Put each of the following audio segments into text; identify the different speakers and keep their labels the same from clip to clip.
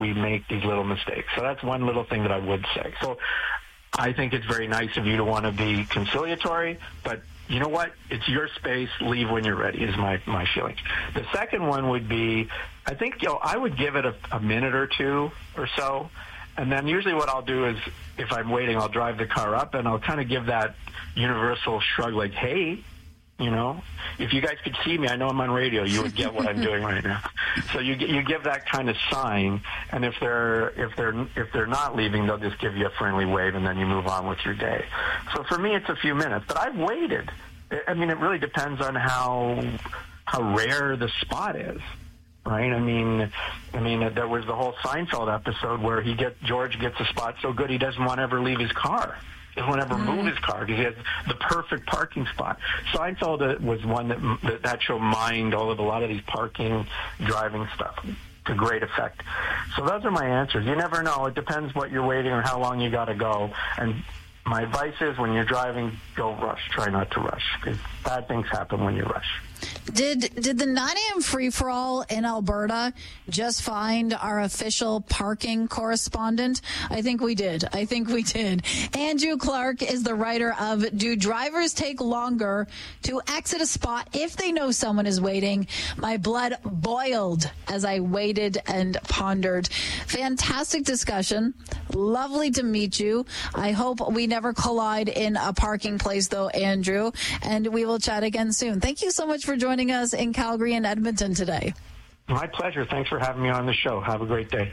Speaker 1: we make these little mistakes. So that's one little thing that I would say. So I think it's very nice of you to want to be conciliatory, but you know what? It's your space. Leave when you're ready is my feeling. The second one would be, I think, I would give it a minute or two or so. And then usually what I'll do is, if I'm waiting, I'll drive the car up and I'll kind of give that universal shrug like, hey, if you guys could see me, I know I'm on radio, you would get what I'm doing right now. So you give that kind of sign, and if they're not leaving, they'll just give you a friendly wave, and then you move on with your day. So for me, it's a few minutes, but I've waited. I mean, it really depends on how rare the spot is. Right? I mean, there was the whole Seinfeld episode where George gets a spot so good he doesn't want to ever leave his car. He doesn't want to ever move his car because he has the perfect parking spot. Seinfeld was one that show mined a lot of these parking, driving stuff to great effect. So those are my answers. You never know. It depends what you're waiting or how long you got to go. And my advice is, when you're driving, don't rush. Try not to rush, because bad things happen when you rush.
Speaker 2: Did the 9 a.m. free-for-all in Alberta just find our official parking correspondent? I think we did. Andrew Clark is the writer of Do Drivers Take Longer to Exit a Spot If They Know Someone is Waiting? My blood boiled as I waited and pondered. Fantastic discussion. Lovely to meet you. I hope we never collide in a parking place, though, Andrew, and we will chat again soon. Thank you so much for joining us in Calgary and Edmonton today.
Speaker 1: My pleasure. Thanks for having me on the show. Have a great day.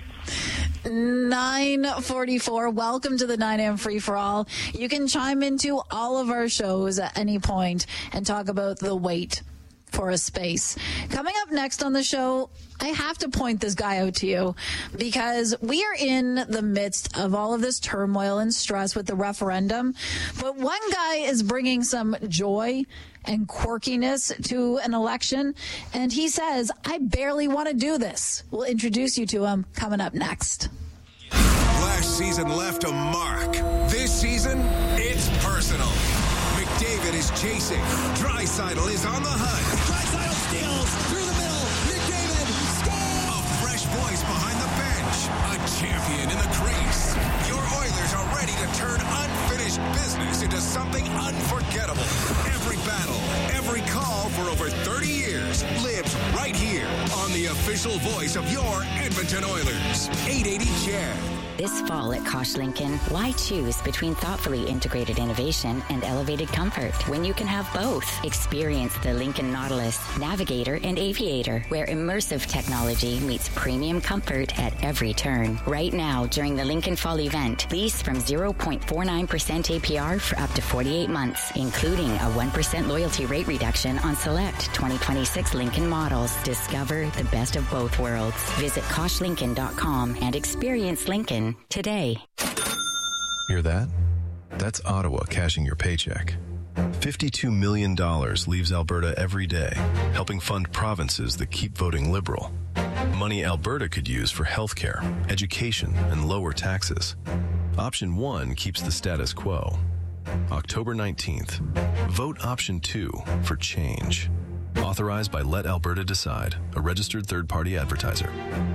Speaker 2: 9:44. Welcome to the 9 a.m. free-for-all. You can chime into all of our shows at any point and talk about the wait for a space. Coming up next on the show, I have to point this guy out to you because we are in the midst of all of this turmoil and stress with the referendum. But one guy is bringing some joy and quirkiness to an election, and he says, I barely want to do this. We'll introduce you to him coming up next.
Speaker 3: Last season left a mark. This season, it's personal. McDavid is chasing. Draisaitl is on the hunt.
Speaker 4: Draisaitl steals through the middle. McDavid scores!
Speaker 3: A fresh voice behind the bench. A champion in the crease. Your Oilers are ready to turn unfinished business into something unforgettable. Every battle, every call for over 30 years lives right here on the official voice of your Edmonton Oilers. 880 CHED.
Speaker 5: This fall at Kosh Lincoln, why choose between thoughtfully integrated innovation and elevated comfort when you can have both? Experience the Lincoln Nautilus, Navigator, and Aviator, where immersive technology meets premium comfort at every turn. Right now, during the Lincoln Fall event, lease from 0.49% APR for up to 48 months, including a 1% loyalty rate reduction on select 2026 Lincoln models. Discover the best of both worlds. Visit KoshLincoln.com and experience Lincoln today.
Speaker 6: Hear that? That's Ottawa cashing your paycheck. $52 million leaves Alberta every day, helping fund provinces that keep voting Liberal. Money Alberta could use for healthcare, education, and lower taxes. Option 1 keeps the status quo. October 19th. Vote Option 2 for change. Authorized by Let Alberta Decide, a registered third-party advertiser.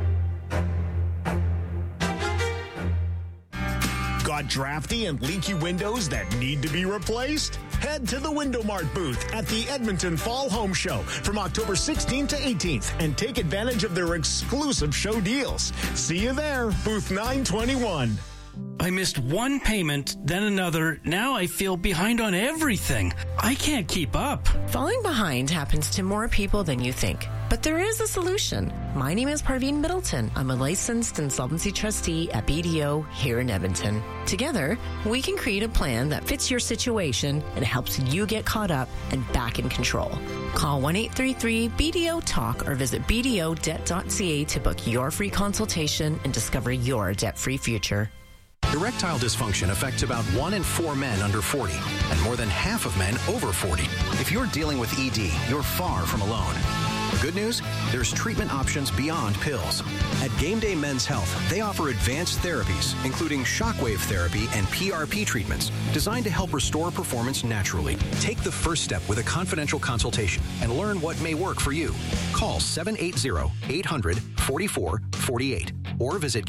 Speaker 4: Got drafty and leaky windows that need to be replaced? Head to the Window Mart booth at the Edmonton Fall Home Show from October 16th to 18th and take advantage of their exclusive show deals. See you there, booth 921.
Speaker 7: I missed one payment, then another. Now I feel behind on everything. I can't keep up.
Speaker 8: Falling behind happens to more people than you think. But there is a solution. My name is Parveen Middleton. I'm a licensed insolvency trustee at BDO here in Edmonton. Together, we can create a plan that fits your situation and helps you get caught up and back in control. Call 1-833-BDO-TALK or visit bdodebt.ca to book your free consultation and discover your debt-free future.
Speaker 9: Erectile dysfunction affects about 1 in 4 men under 40 and more than half of men over 40. If you're dealing with ED, you're far from alone. The good news? There's treatment options beyond pills. At Game Day Men's Health, they offer advanced therapies, including shockwave therapy and PRP treatments, designed to help restore performance naturally. Take the first step with a confidential consultation and learn what may work for you. Call 780-800-4448 or visit